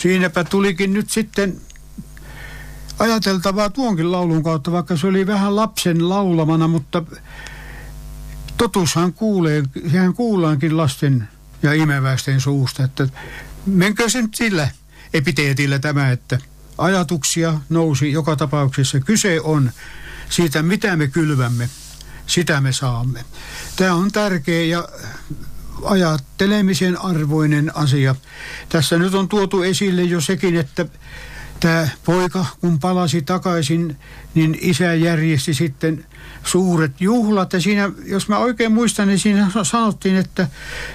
siinäpä tulikin nyt sitten ajateltavaa tuonkin laulun kautta, vaikka se oli vähän lapsen laulamana, mutta totuushan sehän kuullaankin lasten ja imeväisten suusta, että menkö se nyt sillä epiteetillä tämä, että ajatuksia nousi joka tapauksessa. Kyse on siitä, mitä me kylvämme, sitä me saamme. Tämä on tärkeä ja ajattelemisen arvoinen asia. Tässä nyt on tuotu esille jo sekin, että tämä poika, kun palasi takaisin, niin isä järjesti sitten suuret juhlat. Ja siinä, jos mä oikein muistan, niin siinä sanottiin, että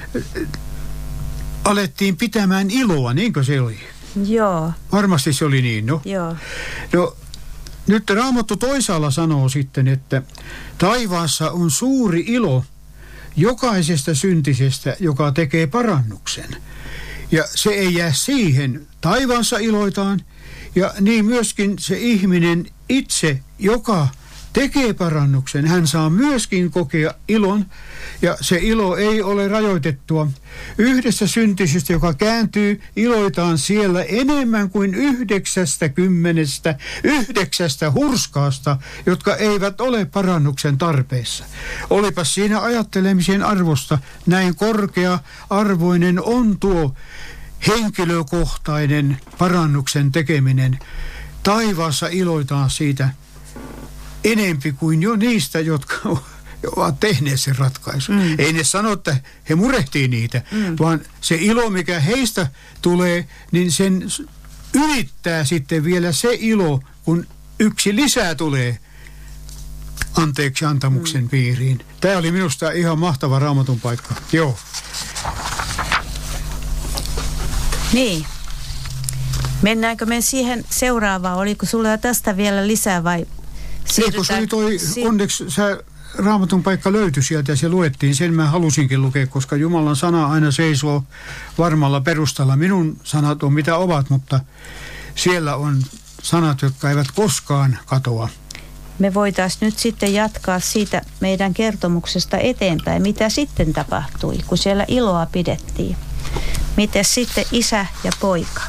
alettiin pitämään iloa, niinkö se oli? Joo. Varmasti se oli niin, no? Joo. No, nyt Raamattu toisaalla sanoo sitten, että taivaassa on suuri ilo jokaisesta syntisestä, joka tekee parannuksen. Ja se ei jää siihen. Taivaassa iloitaan. Ja niin myöskin se ihminen itse, joka tekee parannuksen, hän saa myöskin kokea ilon. Ja se ilo ei ole rajoitettua. Yhdestä syntisestä, joka kääntyy, iloitaan siellä enemmän kuin 99 hurskaasta, jotka eivät ole parannuksen tarpeessa. Olipa siinä ajattelemisen arvosta, näin korkea-arvoinen on tuo henkilökohtainen parannuksen tekeminen. Taivaassa iloitaan siitä enempi kuin jo niistä, jotka ovat tehneet sen ratkaisun. Ei ne sano, että he murehtii niitä, vaan se ilo, mikä heistä tulee, niin sen ylittää sitten vielä se ilo, kun yksi lisää tulee anteeksi antamuksen piiriin. Tämä oli minusta ihan mahtava Raamatun paikka. Joo. Niin. Mennäänkö me siihen seuraavaan? Oliko sulla tästä vielä lisää vai siirrytään? Onneksi Raamatun paikka löytyi sieltä ja se luettiin. Sen mä halusinkin lukea, koska Jumalan sana aina seisoo varmalla perustalla. Minun sanat on mitä ovat, mutta siellä on sanat, jotka eivät koskaan katoa. Me voitaisiin nyt sitten jatkaa siitä meidän kertomuksesta eteenpäin, mitä sitten tapahtui, kun siellä iloa pidettiin. Miten sitten isä ja poika?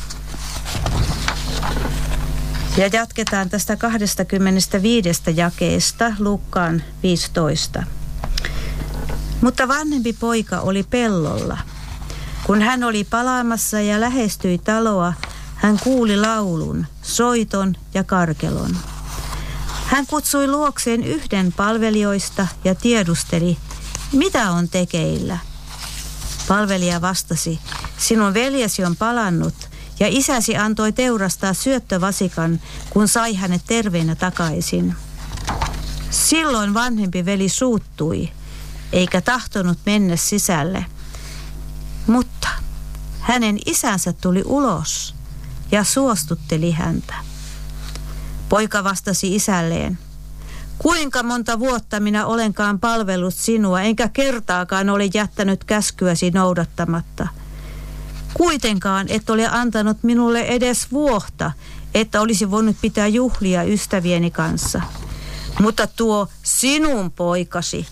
Ja jatketaan tästä 25 jakeesta Luukkaan 15. Mutta vanhempi poika oli pellolla. Kun hän oli palaamassa ja lähestyi taloa, hän kuuli laulun, soiton ja karkelon. Hän kutsui luokseen yhden palvelijoista ja tiedusteli, mitä on tekeillä. Palvelija vastasi, sinun veljesi on palannut ja isäsi antoi teurastaa syöttövasikan, kun sai hänet terveenä takaisin. Silloin vanhempi veli suuttui, eikä tahtonut mennä sisälle. Mutta hänen isänsä tuli ulos ja suostutteli häntä. Poika vastasi isälleen, kuinka monta vuotta minä olenkaan palvellut sinua, enkä kertaakaan ole jättänyt käskyäsi noudattamatta. Kuitenkaan et ole antanut minulle edes vuotta, että olisi voinut pitää juhlia ystävieni kanssa. Mutta tuo sinun poikasi